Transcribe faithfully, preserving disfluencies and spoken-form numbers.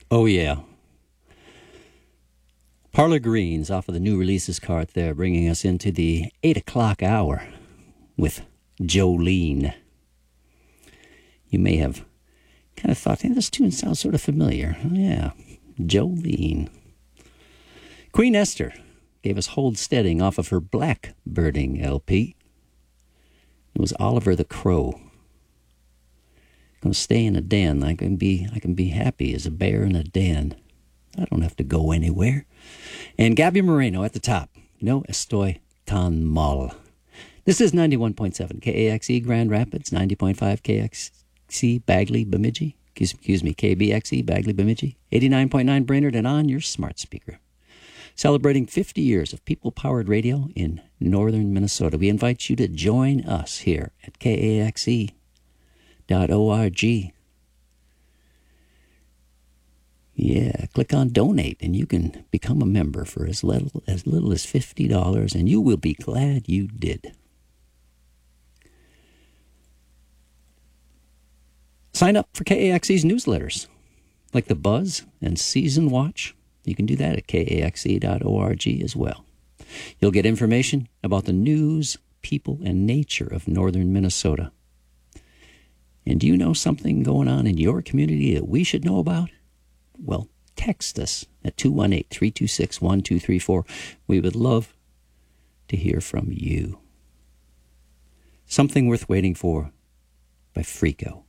Oh, yeah. Parlor Greens off of the new releases cart there, bringing us into the eight o'clock hour with Jolene. You may have kind of thought, hey, this tune sounds sort of familiar. Oh, yeah, Jolene. Queen Esther gave us Hold Steading off of her Blackbirding L P. It was Oliver the Crow. Gonna stay in a den. I can be I can be happy as a bear in a den. I don't have to go anywhere. And Gabby Moreno at the top. No estoy tan mal. This is ninety-one point seven K A X E Grand Rapids, ninety point five K X C Bagley Bemidji. Excuse, excuse me, K B X E Bagley Bemidji. eighty-nine point nine Brainerd and on your smart speaker. Celebrating fifty years of people-powered radio in northern Minnesota. We invite you to join us here at K A X E dot org. Yeah, click on donate and you can become a member for as little as little as fifty dollars, and you will be glad you did. Sign up for K A X E's newsletters, like the Buzz and Season Watch. You can do that at K A X E dot org as well. You'll get information about the news, people, and nature of northern Minnesota. And do you know something going on in your community that we should know about? Well, text us at two one eight, three two six, one two three four. We would love to hear from you. Something Worth Waiting For by Freako.